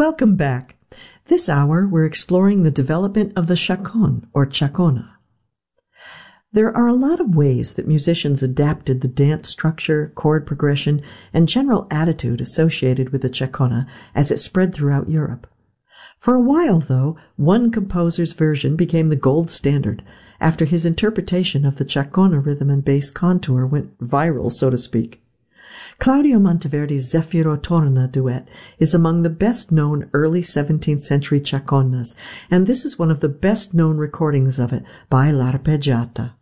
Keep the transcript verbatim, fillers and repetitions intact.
Welcome back. This hour we're exploring the development of the chaconne or chacona. There are a lot of ways that musicians adapted the dance structure, chord progression, and general attitude associated with the chacona as it spread throughout Europe. For a while, though, one composer's version became the gold standard after his interpretation of the chacona rhythm and bass contour went viral, so to speak. Claudio Monteverdi's Zeffiro Torna duet is among the best-known early seventeenth century chaconas, and this is one of the best-known recordings of it by L'Arpeggiata.